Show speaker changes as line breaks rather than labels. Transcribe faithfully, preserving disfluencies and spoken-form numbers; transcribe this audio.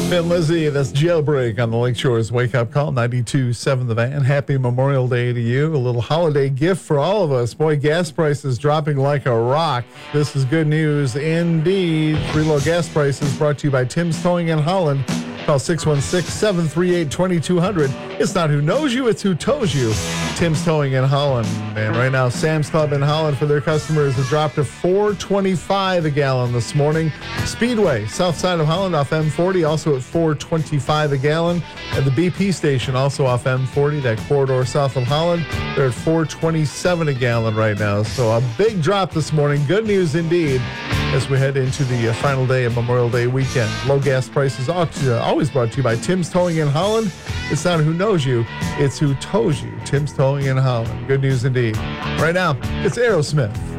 Finn Lizzy, that's Jailbreak on the Lakeshore's Wake Up Call, ninety-two point seven The Van. Happy Memorial Day to you. A little holiday gift for all of us. Boy, gas prices dropping like a rock. This is good news indeed. Free low gas prices brought to you by Tim's Towing in Holland. Call six one six, seven three eight, two two zero zero. It's not who knows you, it's who tows you. Tim's Towing in Holland. And right now, Sam's Club in Holland for their customers have dropped to four twenty-five a gallon this morning. Speedway, south side of Holland off M forty, also at four twenty-five a gallon. At the B P station, also off M forty, that corridor south of Holland, they're at four twenty-seven a gallon right now. So a big drop this morning. Good news indeed as we head into the uh, final day of Memorial Day weekend. Low gas prices uh, always brought to you by Tim's Towing in Holland. It's not who knows you, it's who tows you. Tim's Towing in Holland. Good news indeed. Right now, it's Aerosmith.